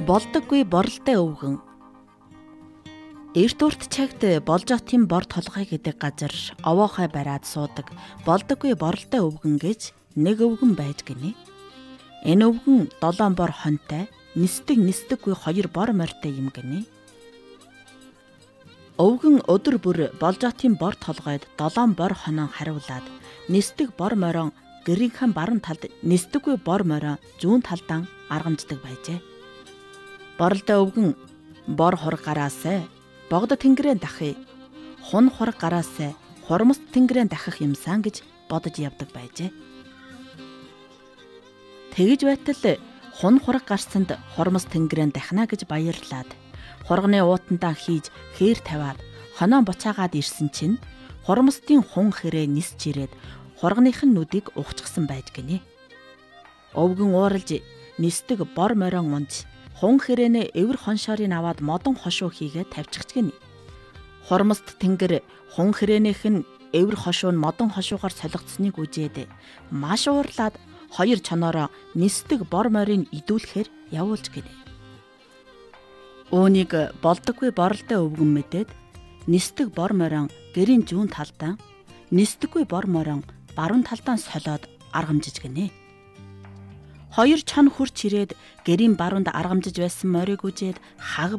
Болдоггүй боролтой өвгөн. Эрт урт цагт Болжотын бор толгой гэдэг газар овоохой бариад суудаг болдоггүй боролтой өвгөн гэж нэг өвгөн байж гинэ. Энэ өвгөн 7 бор хонтой, нисдэггүй 2 бор морьтой юм гинэ. Өвгөн өдөр бүр Болжотын бор толгойд 7 бор хонон хариулаад нисдэг бор морин гэрийнхэн баруун талд, нисдэггүй бор морин зүүн талдаа аргамждаг байжээ. Боролтой өвгөн бор хург гараасай богдо тэнгэрээ дахъя, хун хург гараасай хурмст тэнгэрээ дахих юмсан гэж бодож явдаг байжээ. Тэгж байтал хун хург гарсанд хурмст тэнгэрээ дахина гэж баярлаад хурганы уутандаа хийж хээр тавиад хоноо буцаагаад ирсэн чинь хурмстын хун хэрээ нисч ирээд хурганыхын нүдийг ухчихсан байж гинэ. Өвгөн ууралж нисдэг бор морин унж хун хэрэнэ эвэр хоншоорыг аваад модон хошуу хийгээ тавьчихч гинэ. Хурмст тэнгэр хун хэрэнийх нь эвэр хошуу нь модон хошуугаар солигдсныг үзээд маш уурлаад 2 чоноороо нисдэг бор морийг идүүлэхээр явуулж гинэ. Үүнийг болдоггүй боролтой өвгөн мэдээд нисдэг бор морин гэрийн зүүн талдаа, нисдэггүй бор морин баруун талдаа солиод аргамжиж гинэ. 2 чон хурч ирээд гэрийн баруунд аргамжиж байсан морийг үзээд хаг